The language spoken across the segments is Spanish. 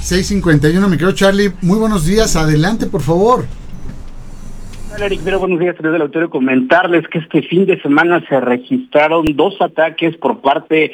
6:51, me quedo Charlie. Muy buenos días, adelante, por favor. Hola, Eric, pero buenos días. Desde el auditorio comentarles que este fin de semana se registraron 2 ataques por parte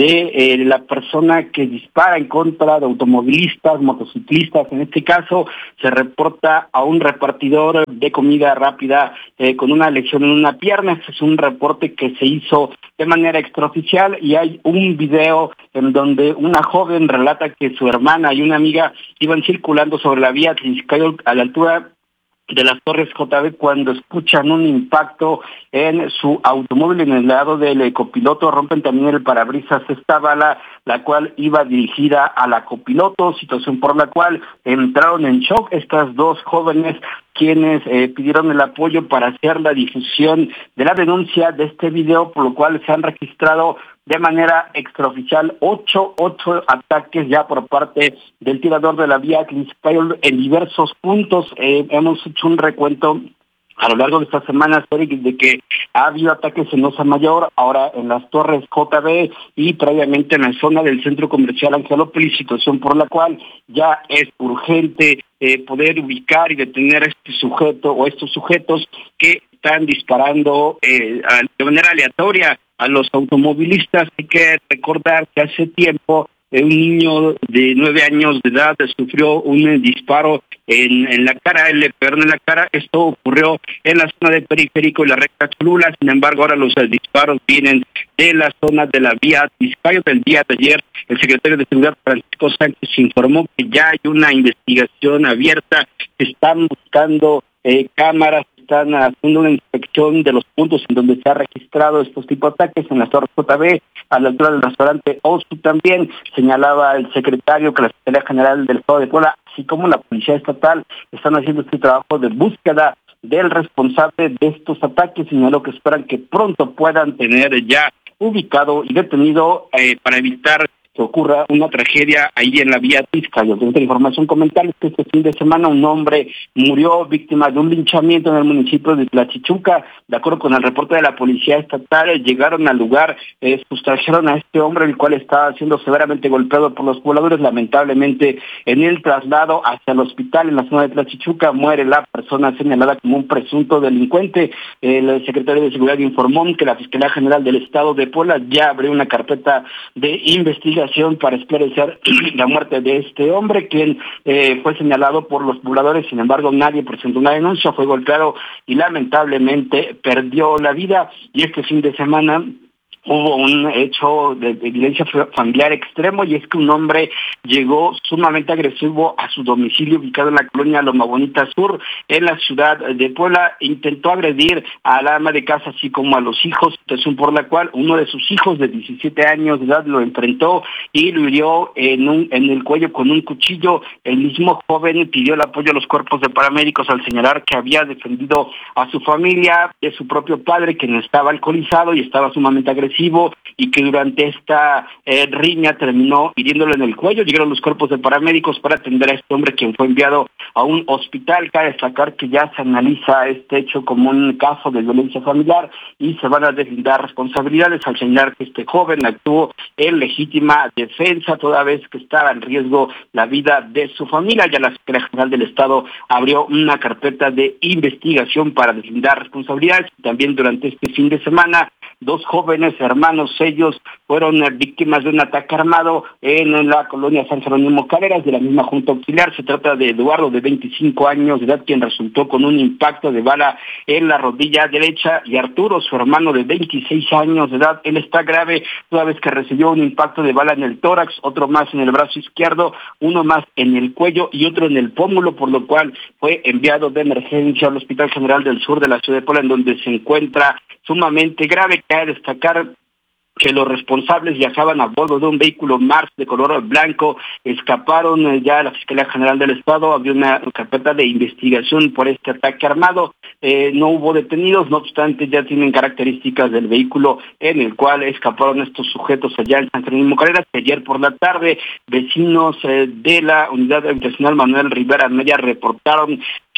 de la persona que dispara en contra de automovilistas, motociclistas. En este caso se reporta a un repartidor de comida rápida con una lesión en una pierna. Este es un reporte que se hizo de manera extraoficial y hay un video en donde una joven relata que su hermana y una amiga iban circulando sobre la vía Tliscayo a la altura de las Torres JB cuando escuchan un impacto en su automóvil. En el lado del copiloto rompen también el parabrisas esta bala, la cual iba dirigida a la copiloto, situación por la cual entraron en shock estas 2 jóvenes, quienes pidieron el apoyo para hacer la difusión de la denuncia de este video, por lo cual se han registrado de manera extraoficial 8 ataques ya por parte del tirador de la vía Tliscayo en diversos puntos. Hemos hecho un recuento a lo largo de estas semanas, Eric, de que ha habido ataques en Osa Mayor, ahora en las Torres JB y previamente en la zona del centro comercial Angelópolis, situación por la cual ya es urgente poder ubicar y detener a este sujeto o estos sujetos que están disparando de manera aleatoria a los automovilistas. Hay que recordar que hace tiempo un niño de 9 años de edad sufrió un disparo en la cara, le pegaron en la cara. Esto ocurrió en la zona del periférico y la recta Cholula. Sin embargo, ahora los disparos vienen de la zona de la vía Tliscayo. Del día de ayer, el secretario de Seguridad, Francisco Sánchez, informó que ya hay una investigación abierta, se están buscando cámaras, están haciendo una inspección de los puntos en donde se ha registrado estos tipos de ataques en las Torres JB, a la altura del restaurante Osu. También señalaba el secretario que la Secretaría General del Estado de Puebla, así como la Policía Estatal, están haciendo este trabajo de búsqueda del responsable de estos ataques. Señaló que esperan que pronto puedan tener ya ubicado y detenido para evitar que ocurra una tragedia ahí en la vía Tliscayo. Desde la información, comentarles que este fin de semana un hombre murió víctima de un linchamiento en el municipio de Tlachichuca. De acuerdo con el reporte de la Policía Estatal, llegaron al lugar, sustrajeron a este hombre, el cual estaba siendo severamente golpeado por los pobladores. Lamentablemente, en el traslado hacia el hospital en la zona de Tlachichuca, muere la persona señalada como un presunto delincuente. El secretario de Seguridad informó que la Fiscalía General del Estado de Puebla ya abrió una carpeta de investigación para esclarecer la muerte de este hombre, quien fue señalado por los pobladores. Sin embargo, nadie presentó una denuncia, fue golpeado y lamentablemente perdió la vida. Y este fin de semana hubo un hecho de violencia familiar extremo, y es que un hombre llegó sumamente agresivo a su domicilio ubicado en la colonia Loma Bonita Sur, en la ciudad de Puebla. Intentó agredir a la ama de casa, así como a los hijos, situación por la cual uno de sus hijos de 17 años de edad lo enfrentó y lo hirió en el cuello con un cuchillo. El mismo joven pidió el apoyo a los cuerpos de paramédicos al señalar que había defendido a su familia de su propio padre, quien estaba alcoholizado y estaba sumamente agresivo, y que durante esta riña terminó hiriéndolo en el cuello. Llegaron los cuerpos de paramédicos para atender a este hombre, quien fue enviado a un hospital. Cabe destacar que ya se analiza este hecho como un caso de violencia familiar y se van a deslindar responsabilidades al señalar que este joven actuó en legítima defensa, toda vez que estaba en riesgo la vida de su familia. Ya la Secretaría General del Estado abrió una carpeta de investigación para deslindar responsabilidades. También durante este fin de semana, 2 jóvenes hermanos, ellos fueron víctimas de un ataque armado en la colonia San Jerónimo Carreras, de la misma Junta Auxiliar. Se trata de Eduardo, de 25 años de edad, quien resultó con un impacto de bala en la rodilla derecha, y Arturo, su hermano de 26 años de edad, él está grave, toda vez que recibió un impacto de bala en el tórax, otro más en el brazo izquierdo, uno más en el cuello y otro en el pómulo, por lo cual fue enviado de emergencia al Hospital General del Sur de la ciudad de Puebla, en donde se encuentra sumamente grave. Cabe destacar que los responsables viajaban a bordo de un vehículo Mars de color blanco, escaparon. Ya la Fiscalía General del Estado abrió una carpeta de investigación por este ataque armado. No hubo detenidos, no obstante ya tienen características del vehículo en el cual escaparon estos sujetos allá en San Jerónimo Carreras. Ayer por la tarde, vecinos de la unidad habitacional Manuel Rivera Media reportaron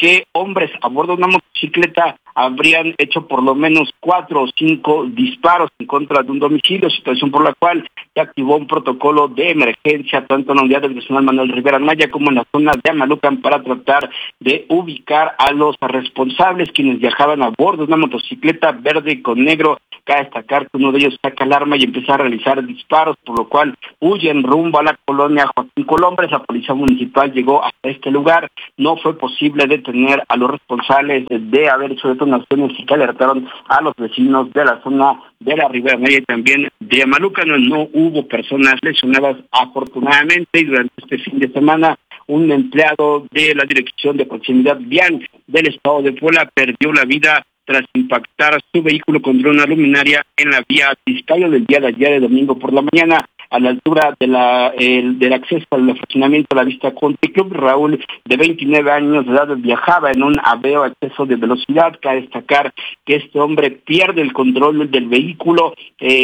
que hombres a bordo de una motocicleta habrían hecho por lo menos 4 o 5 disparos en contra de un domicilio, situación por la cual se activó un protocolo de emergencia tanto en la unidad del personal Manuel Rivera Anaya como en la zona de Amalucan para tratar de ubicar a los responsables, quienes viajaban a bordo de una motocicleta verde con negro. Cabe destacar que uno de ellos saca el arma y empieza a realizar disparos, por lo cual huyen rumbo a la colonia Joaquín Colombres. La policía municipal llegó hasta este lugar, no fue posible detener a los responsables de haber hecho detonaciones y que alertaron a los vecinos de la zona de la Ribera Maya y también de Amalucan. No hubo personas lesionadas afortunadamente, y durante este fin de semana un empleado de la Dirección de Proximidad Vial del Estado de Puebla perdió la vida tras impactar su vehículo contra una luminaria en la vía Vizcayo del día de ayer, de domingo por la mañana, a la altura de del acceso al fraccionamiento de la Vista Country Club. Raúl, de 29 años de edad, viajaba en un Aveo a exceso de velocidad. Cabe destacar que este hombre pierde el control del vehículo.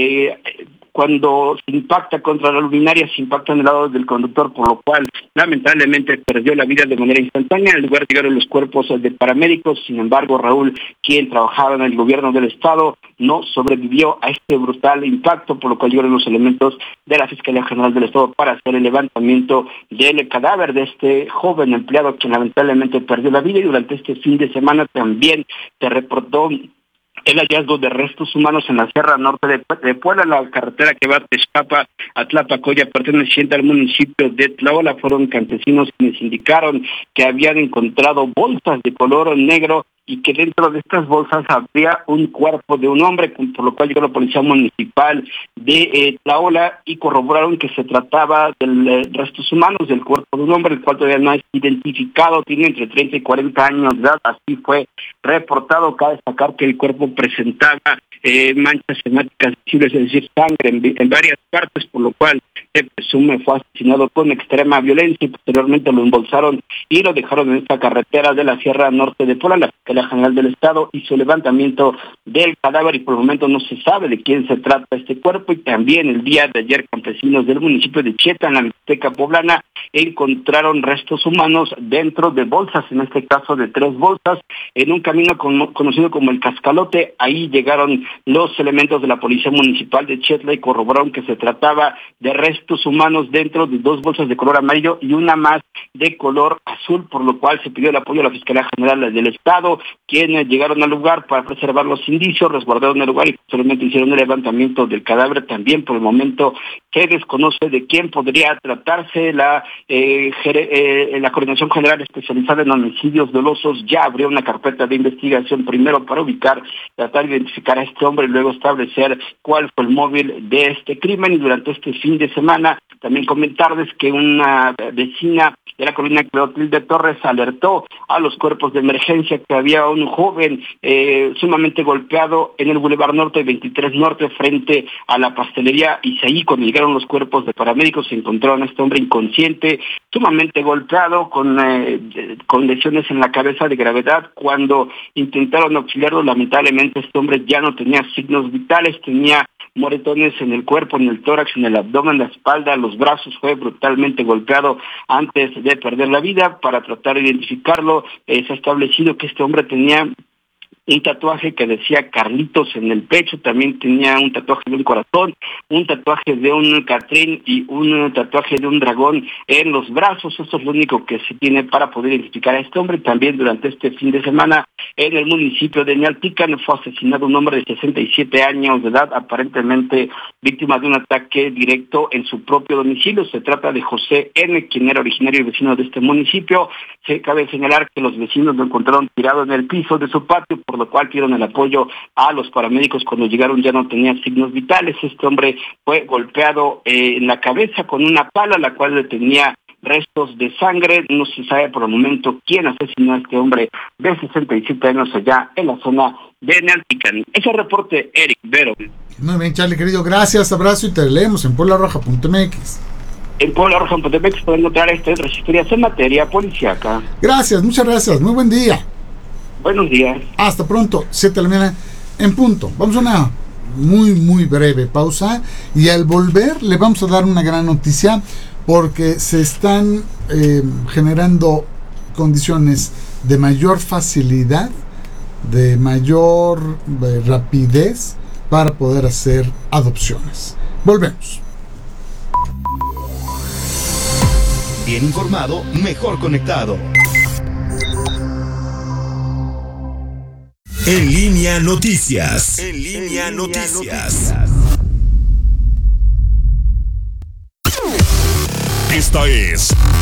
Cuando se impacta contra la luminaria, se impacta en el lado del conductor, por lo cual lamentablemente perdió la vida de manera instantánea. En el lugar llegaron los cuerpos de paramédicos. Sin embargo, Raúl, quien trabajaba en el gobierno del estado, no sobrevivió a este brutal impacto, por lo cual llegaron los elementos de la Fiscalía General del Estado para hacer el levantamiento del cadáver de este joven empleado, quien lamentablemente perdió la vida. Y durante este fin de semana también se reportó el hallazgo de restos humanos en la Sierra Norte de Puebla, la carretera que va a Texcapa a Tlapacoya, perteneciente al municipio de Tlaola. Fueron campesinos quienes indicaron que habían encontrado bolsas de color negro y que dentro de estas bolsas había un cuerpo de un hombre, por lo cual llegó la policía municipal de Tlaola y corroboraron que se trataba de restos humanos del cuerpo de un hombre, el cual todavía no es identificado, tiene entre 30 y 40 años de edad. Así fue reportado. Cabe destacar que el cuerpo presentaba manchas hemáticas visibles, es decir, sangre en varias partes, por lo cual se presume fue asesinado con extrema violencia, y posteriormente lo embolsaron y lo dejaron en esta carretera de la Sierra Norte de Puebla. La Fiscalía General del Estado hizo levantamiento del cadáver y por el momento no se sabe de quién se trata este cuerpo. Y también el día de ayer, campesinos del municipio de Cheta, en la Mixteca poblana, encontraron restos humanos dentro de bolsas, en este caso de 3 bolsas, en un camino conocido como el Cascalote. Ahí llegaron los elementos de la Policía Municipal de Chetla y corroboraron que se trataba de restos humanos dentro de 2 bolsas de color amarillo y una más de color azul, por lo cual se pidió el apoyo a la Fiscalía General del Estado, quienes llegaron al lugar para preservar los indicios, resguardaron el lugar y posteriormente hicieron el levantamiento del cadáver. También por el momento se desconoce de quién podría tratarse. La Coordinación General Especializada en Homicidios Dolosos ya abrió una carpeta de investigación, primero para ubicar, tratar de identificar a este hombre y luego establecer cuál fue el móvil de este crimen. Y durante este fin de semana también comentarles que una vecina de la colonia Clotilde Torres alertó a los cuerpos de emergencia que había un joven sumamente golpeado en el Boulevard Norte 23 Norte frente a la pastelería, y ahí cuando llegaron los cuerpos de paramédicos se encontraron a este hombre inconsciente, sumamente golpeado, con lesiones en la cabeza de gravedad. Cuando intentaron auxiliarlo, lamentablemente este hombre ya no tenía signos vitales, tenía moretones en el cuerpo, en el tórax, en el abdomen, en la espalda, los brazos. Fue brutalmente golpeado antes de perder la vida. Para tratar de identificarlo, se ha establecido que este hombre tenía un tatuaje que decía Carlitos en el pecho, también tenía un tatuaje de un corazón, un tatuaje de un Catrín y un tatuaje de un dragón en los brazos. Esto es lo único que se tiene para poder identificar a este hombre. También durante este fin de semana en el municipio de Nealtican fue asesinado un hombre de 67 años de edad, aparentemente víctima de un ataque directo en su propio domicilio. Se trata de José N., quien era originario y vecino de este municipio. Se cabe señalar que los vecinos lo encontraron tirado en el piso de su patio, por lo cual pidieron el apoyo a los paramédicos. Cuando llegaron ya no tenía signos vitales. Este hombre fue golpeado en la cabeza con una pala, la cual le tenía restos de sangre. No se sabe por el momento quién asesinó a este hombre de 67 años allá en la zona de Nealtican. Ese reporte, Eric Vero. Muy bien, Charlie, querido, gracias, abrazo, y te leemos en pueblaroja.mx. En pueblaroja.mx pueden encontrar otras historias en materia policíaca. Gracias, muchas gracias, muy buen día. Buenos días. Hasta pronto, 7 de la mañana en punto. Vamos a una muy breve pausa y al volver le vamos a dar una gran noticia, porque se están generando condiciones de mayor facilidad, de mayor rapidez para poder hacer adopciones. Volvemos. Bien informado, mejor conectado. En línea noticias. En línea noticias. Esta es